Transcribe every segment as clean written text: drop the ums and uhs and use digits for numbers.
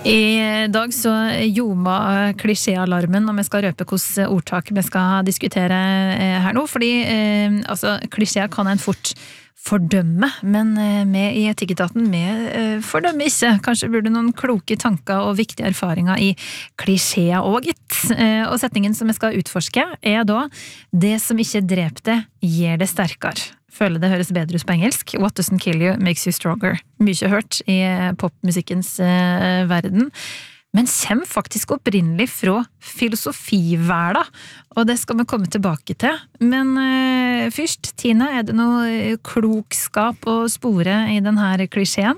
I dag så ljoma klisjéalarmen, og vi skal røpe hvordan ordtak vi skal diskutere her nå, fordi altså, klisjéer kan en fort fordømme, men vi i Etikketaten, vi fordømmer ikke. Kanskje burde noen kloke tanker og viktige erfaringer i klisjéer også, gitt. Og setningen som vi skal utforske da «Det som ikke drepte, gjør det sterkere». Føler det høres bedre ut på engelsk. What doesn't kill you makes you stronger. Mye hørt i popmusikkens verden. Men kommer faktisk opprinnelig fra filosofiverda, og det skal vi komme tilbake til. Men først, Tina, det noe klokskap å spore i denne klisjeen?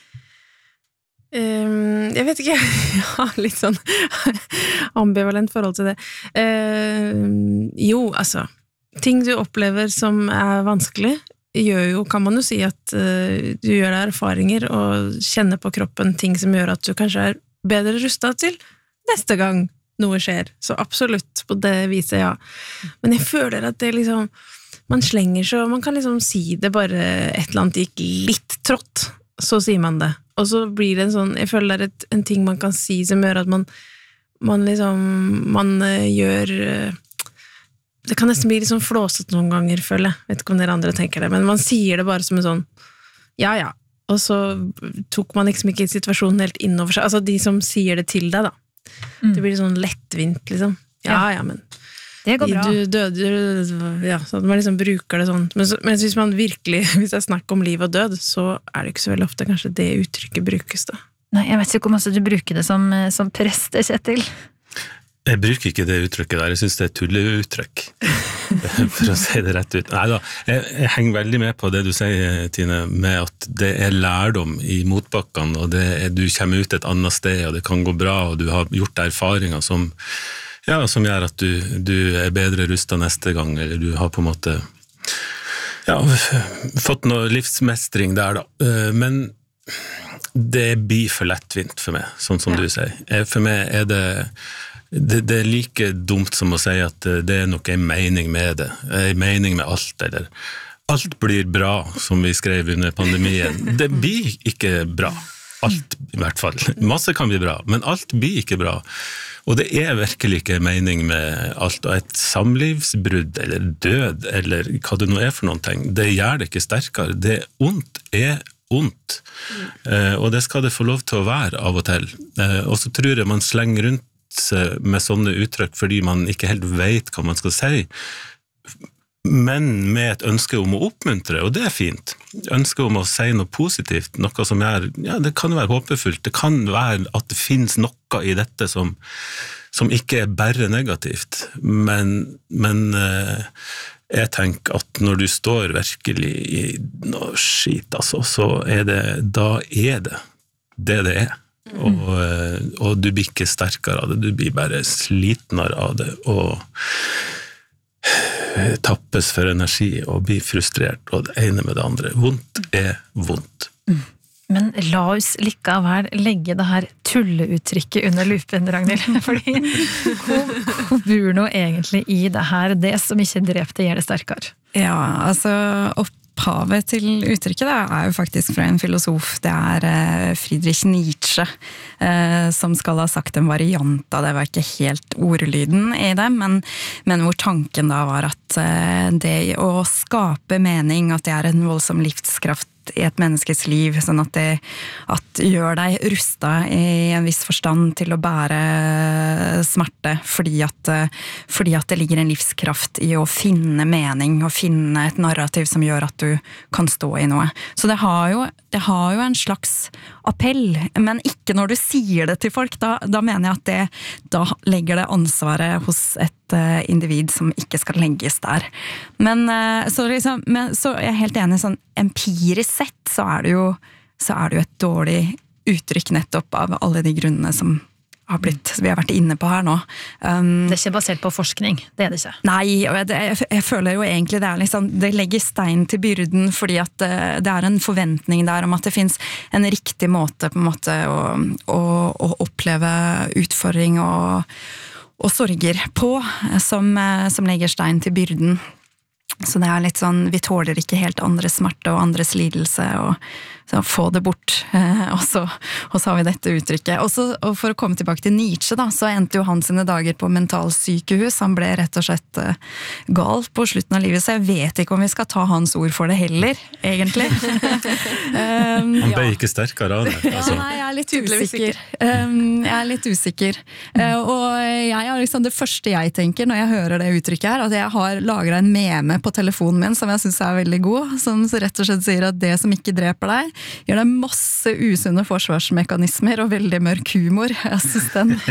Jeg vet ikke, jeg har litt sånn ambivalent forhold til det. Jo, altså, ting du opplever som vanskelig, kan man jo si at du gjør deg erfaringer og kjenner på kroppen ting som gjør at du kanskje bedre rustet til neste gang noe skjer. Så absolutt på det viset, ja. Men jeg føler at det liksom, man slenger så, man kan liksom si det bare et eller annet gikk litt trått, så sier man det. Og så blir det en sånn, jeg føler det en ting man kan si som gjør at man gjør det kan nesten bli litt sånn flåset noen ganger, føler jeg. Vet ikke om dere andre tenker det, men man sier det bare som en sånn, ja, ja. Og så tok man liksom ikke situasjonen helt innover seg. Altså de som sier det til deg, da. Det blir sånn lettvint, liksom. Ja, men det går bra. Du døde, ja, så at man liksom bruker det sånn. Men hvis man virkelig, hvis jeg snakker om liv og død, så det ikke så veldig ofte kanskje det uttrykket brukes, da. Nei, jeg vet ikke om du bruker det som prester, Kjetil. Jeg bruker ikke det uttrykket der, jeg synes det tulleuttrykk, for å si det rett ut. Neida, jeg henger veldig med på det du sier, Tine, med at det lærdom i motbakkene, og du kommer ut et annet sted, og det kan gå bra, og du har gjort erfaringer som gjør at du bedre rustet neste gang, eller du har på en måte fått noe livsmestring der, da. Men det blir for lettvint for meg, sånn som du sier. For meg det like dumt som å si at det nok en mening med det, en mening med alt, eller alt blir bra, som vi skrev under pandemien. Det blir ikke bra. Alt, i hvert fall. Masse kan bli bra, men alt blir ikke bra. Og det virkelig ikke mening med alt, og et samlivsbrudd, eller død, eller hva det nå for noen ting, det gjør det ikke sterkere. Det ondt ondt. Og det skal det få lov til å være av og til. Og så tror jeg man slenger rundt med sånne uttrykk fordi man ikke helt vet hva man skal si, men med et ønske om å oppmuntre, og det fint. Ønske om å si noe positivt, noe som det kan være håpefullt, det kan være at det finnes noe i dette som ikke bare negativt, men jeg tenker at når du står virkelig i noe skit, altså, så da det og du blir ikke sterkere av det, du blir bare slitnere av det, og tappes for energi, og blir frustrert, og det ene med det andre. Vondt vondt. Men la oss likevel legge det her tulleuttrykket under lupen, Ragnhild, fordi hvor bor nå egentlig i det her, det som ikke drepte gjør det sterkere? Ja, altså opphavet til uttrykket jo faktisk fra en filosof, det Friedrich Nietzsche, som skal ha sagt en variant av det, var ikke helt ordlyden i det, men hvor tanken da var at det å skape mening, at det en voldsom livskraft i et menneskes liv, sånn at det gjør deg rustet i en viss forstand til å bære smerte, fordi at det ligger en livskraft i å finne mening, og finne et narrativ som gjør at du kan stå i noe. Så det har jo en slags appell, men ikke når du sier det til folk, da mener jeg at da legger det ansvaret hos et individ som ikke skal legges der. Men så er jeg helt enig, sånn empirisk sett, så det jo et dårlig uttrykk nettopp av alle de grunnene som vi har vært inne på her nå. Det ikke basert på forskning, det det ikke. Nei, jeg føler jo egentlig det legger stein til byrden, fordi at det en forventning der om at det finnes en riktig måte på en måte å oppleve utfordring og sorger på, som legger stein til byrden. Så det litt sånn, vi tåler ikke helt andres smerte og andres lidelse, og få det bort, og så har vi dette uttrykket. Og for å komme tilbake til Nietzsche da, så endte jo han sine dager på mentalsykehus, han ble rett og slett gal på slutten av livet, så jeg vet ikke om vi skal ta hans ord for det heller, egentlig. Han ble ikke sterkere av det. Altså. Ja, nei, jeg er litt usikker. Og jeg har liksom, det første jeg tenker når jeg hører det uttrykket her, at jeg har lagret en meme på telefonen min som jeg synes er veldig god, som rett og slett sier at det som ikke dreper deg, gjør det masse usunne forsvarsmekanismer og veldig mørk humor. Jeg synes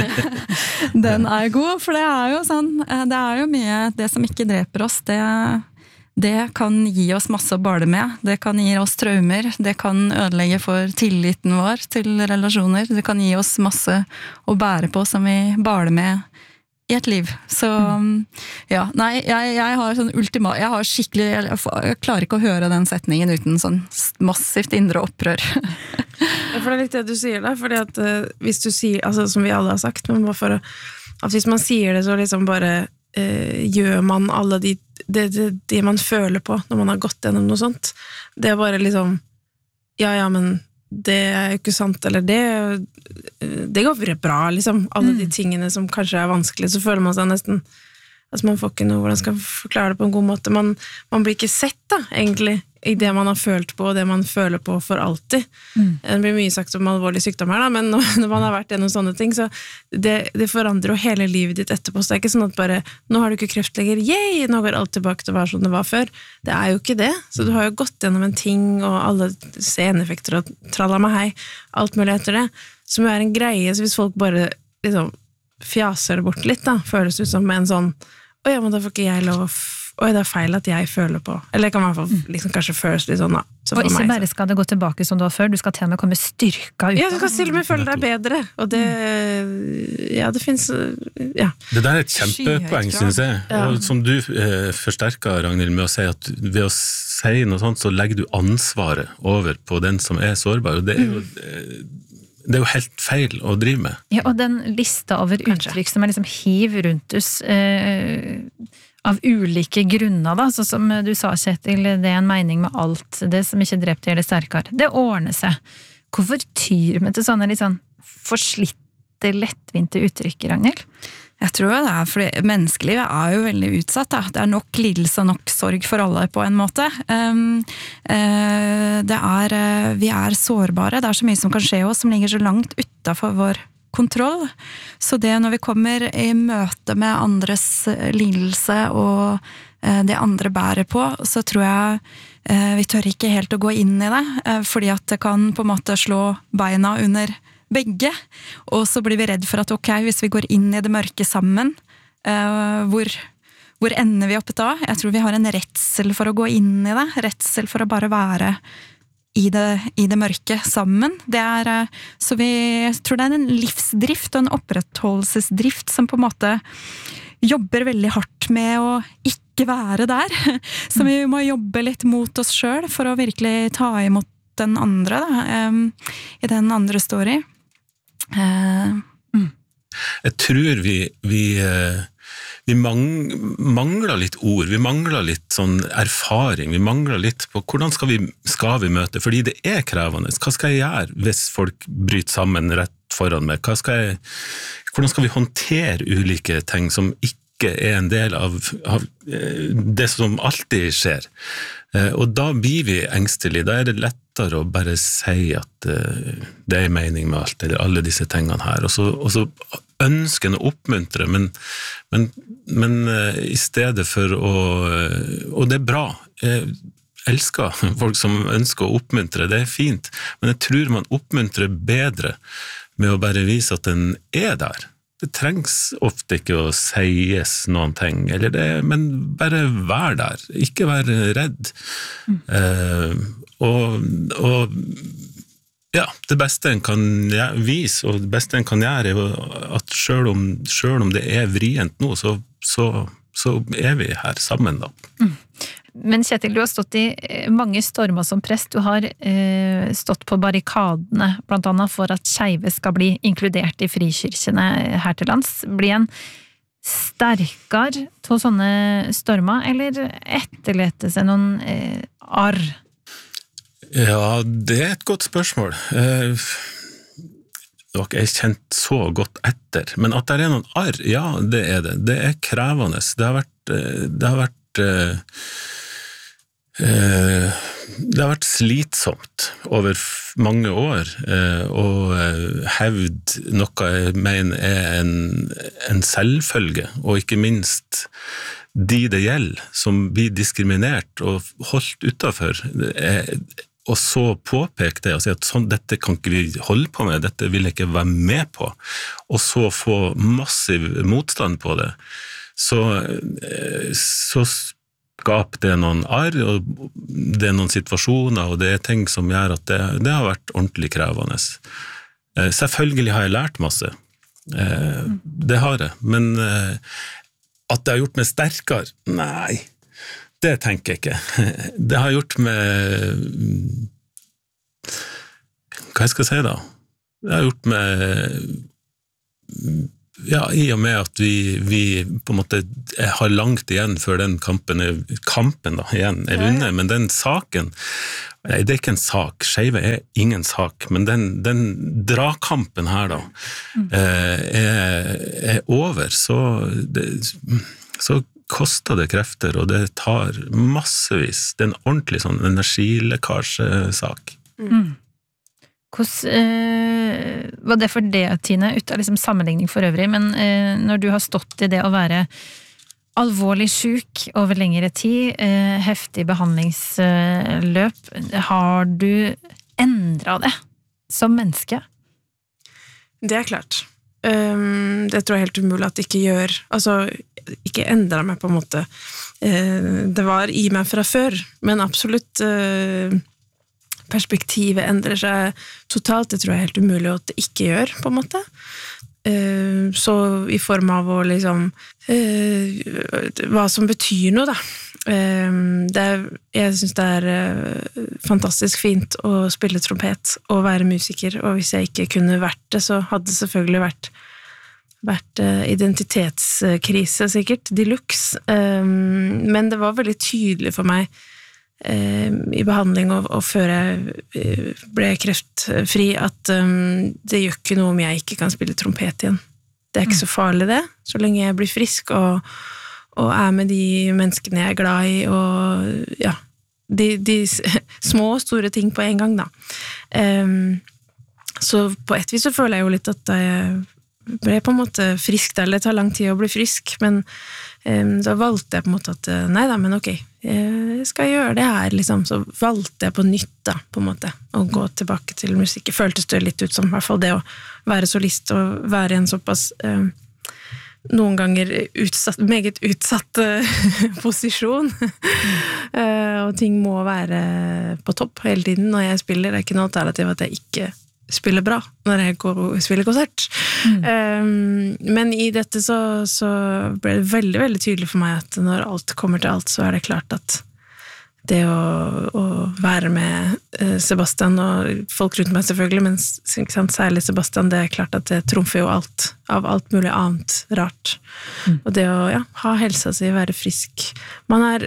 den er god, for det er jo sånn, det er jo mye, det som ikke dreper oss, det kan gi oss masse å bale med, det kan gi oss traumer, det kan ødelegge for tilliten vår til relasjoner, det kan gi oss masse å bære på som vi baler med i et liv. Så ja, nei, jeg har sånn jeg har skikkelig, jeg klarer ikke å høre den setningen uten sånn massivt indre opprør. For det er litt det du sier da, fordi at hvis du sier, altså som vi alle har sagt, men bare for at hvis man sier det så liksom bare gjør man alle det man føler på når man har gått gjennom noe sånt. Det er bare liksom, ja, men det er jo ikke sant, eller det går bra, liksom. Alle de tingene som kanskje er vanskelig, så føler man seg nesten, altså man får ikke noe, hvordan skal man forklare det på en god måte, man blir ikke sett da, egentlig, i det man har følt på, og det man føler på for alltid. Det blir mye sagt om alvorlig sykdom her da, men når man har vært gjennom sånne ting, så det forandrer jo hele livet ditt etterpå, så det er ikke sånn at bare, nå har du ikke kreft lenger, yay, nå går alt tilbake til å være sånn det var før. Det er jo ikke det, så du har jo gått gjennom en ting, og alle seneffekter og tralla med hei, alt mulig etter det, som jo er en greie, så hvis folk bare liksom fjaser det bort litt da, føles det ut som en sånn, ja, men da får ikke jeg lov det er feil at jeg føler på. Eller det kan i hvert fall liksom, kanskje føles litt sånn da. Så og ikke bare skal det gå tilbake som du var før, du skal til og med komme styrka ut. Ja, du skal til og med føle deg bedre. Og det, ja, det finnes, ja. Det der er et kjempepoeng, synes jeg. Ja. Og som du forsterker, Ragnhild, med å si at ved å si noe sånt, så legger du ansvaret over på den som er sårbar. Og det er jo helt feil å drive med. Ja, og den lista over uttrykk som er liksom hiv rundt oss av ulike grunner da, så som du sa, Kjetil, det er en mening med alt, det som ikke drepte eller sterkere, det ordner seg. Hvorfor tyr vi til sånne litt sånn forslitte, lettvinte uttrykk, Ragnhild? Jeg tror det er fordi menneskelivet er jo veldig utsatt da. Det er nok lidelse og nok sorg for alle på en måte. Vi er sårbare, det er så mye som kan skje oss som ligger så langt utenfor vår kontroll. Så det når vi kommer i møte med andres lidelse og det andre bærer på, så tror jeg vi tør ikke helt å gå inn i det, fordi at det kan på en måte slå beina under begge, og så blir vi redd for at ok, hvis vi går inn i det mørke sammen, hvor ender vi opp da? Jeg tror vi har en redsel for å gå inn i det, redsel for å bare være i det mørke sammen. Så vi tror det er en livsdrift og en opprettholdelsesdrift som på en måte jobber veldig hardt med å ikke være der. Så vi må jobbe litt mot oss selv for å virkelig ta imot den andre da, i den andre står i. Jeg tror vi mangler litt ord, vi mangler litt sånn erfaring, vi mangler litt på hvordan skal vi møte, fordi det er krevende. Hva skal jeg gjøre hvis folk bryter sammen rett foran meg? Hvordan skal vi håndtere ulike ting som ikke er en del av det som alltid skjer? Og da blir vi engstelige, da er det lettere å bare si at det er mening med alt, eller alle disse tingene her, og så ønsker en å oppmuntre, men i stedet for og det er bra, jeg elsker folk som ønsker å oppmuntre, det er fint, men jeg tror man oppmuntrer bedre med å bare vise at den er der. Det trengs ofte ikke å sies noen ting, men bare vær der, ikke være redd. Og ja, det beste en kan vise, og det beste en kan gjøre, er at selv om det er vrient nå, så er vi her sammen da. Men Kjetil, du har stått i mange stormer som prest, du har stått på barrikadene, blant annet for at skeive skal bli inkludert i frikirkene her til lands. Blir en sterkere til sånne stormer, eller etterlete seg noen arr? Ja, det et godt spørsmål. Jeg kjent så godt etter, men at det noen arr, ja, det det. Det krevende. Det har vært slitsomt over mange år å hevde noe jeg mener en selvfølge, og ikke minst det gjelder, som blir diskriminert og holdt utenfor, og så påpeke det og si at sånn, dette kan ikke vi holde på med, dette vil jeg ikke være med på, og så få massiv motstand på det, så skaper det noen arr, og det noen situasjoner, og det ting som gjør at det har vært ordentlig krevende. Selvfølgelig har jeg lært masse, det har jeg, men at det har gjort meg sterkere, nei, det tenker jeg ikke. Det har gjort meg, hva jeg skal si da? Det har gjort meg, ja, i og med at vi på en måte har langt igjen før den kampen da, igjen vunnet, men den saken, nei, det ikke en sak, skeive ingen sak, men den dragkampen her da, over, så koster det krefter, og det tar massevis. Det en ordentlig sånn energilekkasjesak. Hvordan var det for det, Tine, ut av liksom sammenligning for øvrig, men når du har stått i det å være alvorlig syk over lengre tid, heftig behandlingsløp, har du endret det som menneske? Det klart. Det tror jeg helt umulig at det ikke gjør, altså ikke endret meg på en måte. Det var i meg fra før, men absolutt perspektivet endrer seg totalt, det tror jeg helt umulig at det ikke gjør på en måte. Så i form av å liksom hva som betyr noe da. Jeg synes det fantastisk fint å spille trompet og være musiker, og hvis jeg ikke kunne vært det, så hadde det selvfølgelig vært identitetskrise sikkert, deluxe, men det var veldig tydelig for meg i behandling og før jeg ble kreftfri at det gjør ikke noe om jeg ikke kan spille trompet igjen. Det ikke så farlig det, så lenge jeg blir frisk og med de menneskene jeg glad i, og ja, de små og store ting på en gang da. Så på et vis så føler jeg jo litt at jeg ble på en måte frisk, eller det tar lang tid å bli frisk, men da valgte jeg på en måte at nei da, men ok, jeg skal gjøre det her liksom, så valgte jeg på nytt da, på en måte, å gå tilbake til musikk. Det føltes det litt ut som, i hvert fall det å være solist og være i en såpass noen ganger meget utsatt posisjon, og ting må være på topp hele tiden når jeg spiller. Det ikke noe alternativ at jeg ikke spiller bra når jeg går og spiller konsert. Men i dette så ble det veldig, veldig tydelig for meg at når alt kommer til alt, så det klart at det å være med Sebastian og folk rundt meg selvfølgelig, men særlig Sebastian, det klart at det trumfer jo alt av alt mulig annet rart. Og det å ha helsa si, være frisk. Man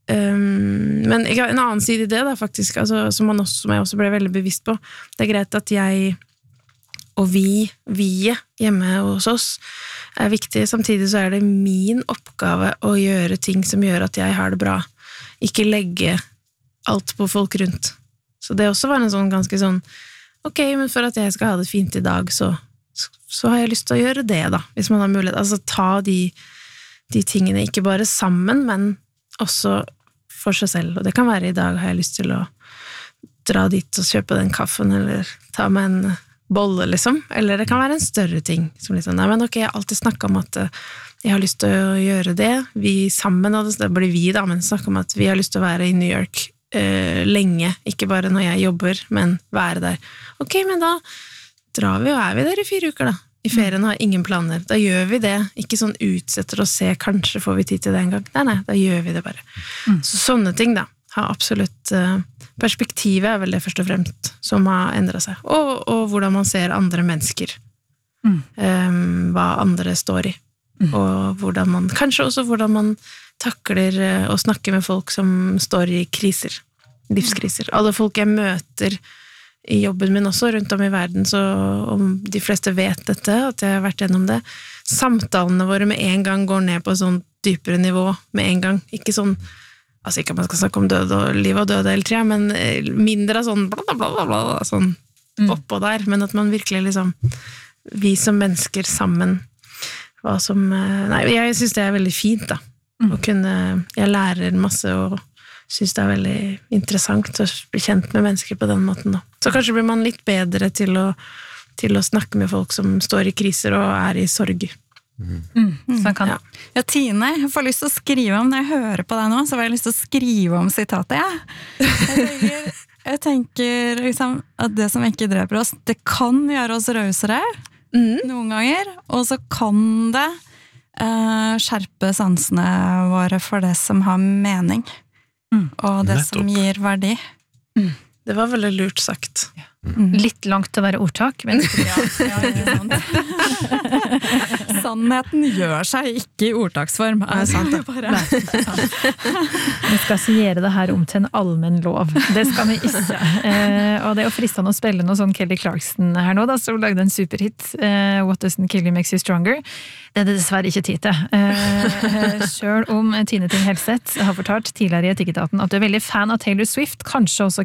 men jeg har en annen side i det da faktisk, altså, som jeg også ble veldig bevisst på. Det greit at jeg og vi hjemme hos oss viktig, samtidig så det min oppgave å gjøre ting som gjør at jeg har det bra. Ikke legge alt på folk rundt. Så det også var en sånn ganske sånn, ok, men for at jeg skal ha det fint i dag, så har jeg lyst til å gjøre det da, hvis man har mulighet. Altså ta de tingene ikke bare sammen, men også for seg selv, og det kan være i dag har jeg lyst til å dra dit og kjøpe den kaffen, eller ta med en bolle liksom, eller det kan være en større ting, som liksom, nei, men ok, jeg har alltid snakket om at jeg har lyst til å gjøre det, vi sammen, og det blir vi da, men snakket om at vi har lyst til å være i New York lenge, ikke bare når jeg jobber, men være der. Ok, men da drar vi, og vi der i 4 uker da, i ferien og har ingen planer, da gjør vi det, ikke sånn utsetter og se, kanskje får vi tid til det en gang, nei, da gjør vi det bare. Så sånne ting da, har absolutt, perspektivet vel det først og fremst som har endret seg, og hvordan man ser andre mennesker, hva andre står i, og hvordan man, kanskje også hvordan man takler å snakke med folk som står i kriser. livskriser. Alle folk jeg møter i jobben min også, rundt om i verden, så om de fleste vet dette, at jeg har vært gjennom det, samtalene våre med en gang går ned på sånn dypere nivå med en gang. Ikke sånn, altså ikke at man skal snakke om død og liv og død hele tida, men mindre sånn bla bla bla bla, sånn oppå der, men at man virkelig liksom, vi som mennesker sammen, hva som, nei, jeg synes det er veldig fint da, å kunne, jeg lærer masse og synes det er veldig interessant å bli kjent med mennesker på den måten da. Så kanskje blir man litt bedre til å snakke med folk som står i kriser og er i sorg. Så kan. Ja, Tine, jeg får lyst til å skrive om, når jeg hører på deg nå, så får jeg lyst til å skrive om sitatet, ja. Jeg tenker liksom, at det som ikke dreper oss, det kan gjøre oss rausere noen ganger, og så kan det skjerpe sansene våre for det som har mening. Og det som gir verdi. Det var veldig lurt sagt. Litt langt til å være ordtak, men ja, ikke sant. Sannheten gjør seg ikke i ordtaksform. Det er sant, Nei, vi skal signere det her om til en allmenn lov. Det skal vi ikke. Og det er jo fristende å spille noe sånn Kelly Clarkson her nå, da, som lagde en superhit, What Doesn't Kill You Makes You Stronger. Det er det dessverre ikke tid til. Selv om Tine Ting Helseth har fortalt tidligere i Etikketaten at du er veldig fan av Taylor Swift, kanskje også